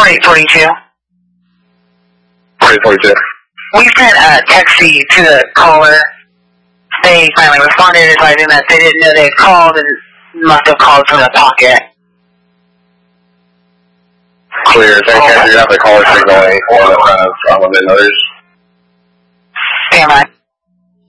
4842. 4842. We sent a text to the caller. They finally responded advising that they didn't know they had called and must have called from the pocket. Clear. So you have the caller signal 8 in front of others. Stand by.